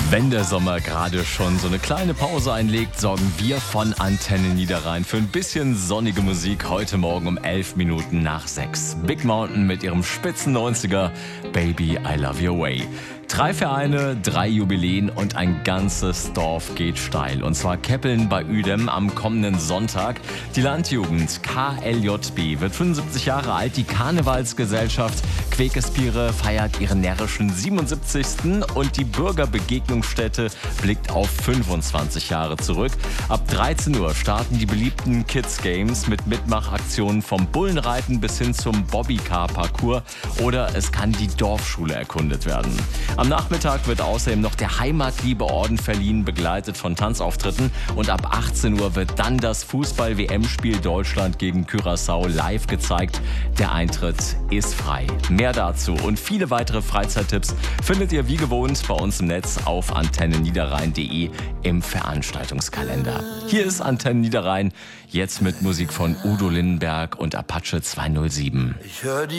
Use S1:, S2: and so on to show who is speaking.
S1: Wenn der Sommer gerade schon so eine kleine Pause einlegt, sorgen wir von Antenne Niederrhein für ein bisschen sonnige Musik heute Morgen um 11 Minuten nach 6. Big Mountain mit ihrem spitzen 90er Baby, I Love Your Way. 3 Vereine, 3 Jubiläen und ein ganzes Dorf geht steil. Und zwar Keppeln bei Uedem am kommenden Sonntag. Die Landjugend KLJB wird 75 Jahre alt. Die Karnevalsgesellschaft Quekespiere feiert ihren närrischen 77. Und die Bürgerbegegnungsstätte blickt auf 25 Jahre zurück. Ab 13 Uhr starten die beliebten Kids Games mit Mitmachaktionen vom Bullenreiten bis hin zum Bobbycar-Parcours. Oder es kann die Dorfschule erkundet werden. Am Nachmittag wird außerdem noch der Heimatliebe-Orden verliehen, begleitet von Tanzauftritten. Und ab 18 Uhr wird dann das Fußball-WM-Spiel Deutschland gegen Curaçao live gezeigt. Der Eintritt ist frei. Mehr dazu und viele weitere Freizeittipps findet ihr wie gewohnt bei uns im Netz auf antenneniederrhein.de im Veranstaltungskalender. Hier ist Antenne Niederrhein, jetzt mit Musik von Udo Lindenberg und Apache 207.